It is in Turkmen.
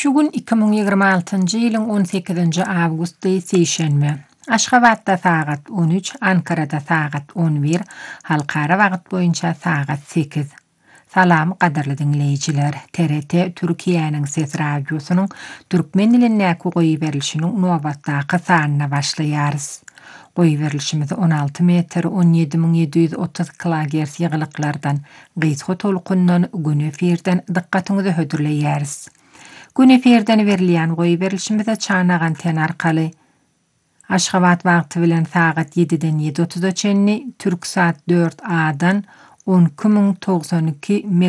Şu gün 2026-njy ýylyň 18-nji awgusty seýşenme. Aşgabatda sagat 13, Ankarada sagat 11, halkara wagt boýunça sagat 8. Salam gaderli dinleýijiler. TRT Türkiýanyň Ses Radiosynyň türkmen dilinäki goýy berilişiniň nowatdaky sanyna başlaýarys. Goýy berilişimiz 16 metr 17730 kHz ýygylyklardan gysga tolkundan gün efirden dikkatyňyzy hödürleýäris. Gün efirden berilýän goýy berilişimizde çanagan anten arkaly Aşgabat wagty bilen sagat 7-den 7:30-a çenli Türksat 4 A'dan 12092